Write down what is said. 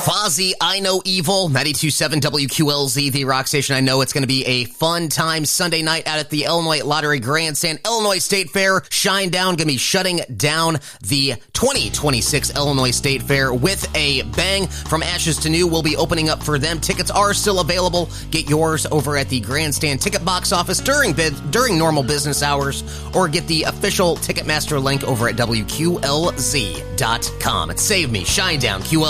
Fozzy, I Know Evil, 92.7 WQLZ, the rock station. I know it's going to be a fun time Sunday night out at the Illinois Lottery Grandstand. Illinois State Fair, Shinedown, going to be shutting down the 2026 Illinois State Fair with a bang. From Ashes to New, we'll be opening up for them. Tickets are still available. Get yours over at the Grandstand Ticket Box office during normal business hours, or get the official Ticketmaster link over at WQLZ.com. It's Save Me, Shinedown, QL.